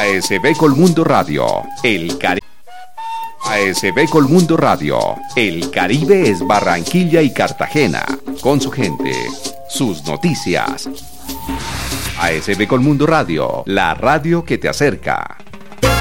ASB Colmundo Radio, el Caribe. ASB Colmundo Radio, el Caribe es Barranquilla y Cartagena, con su gente, sus noticias. ASB Colmundo Radio, la radio que te acerca.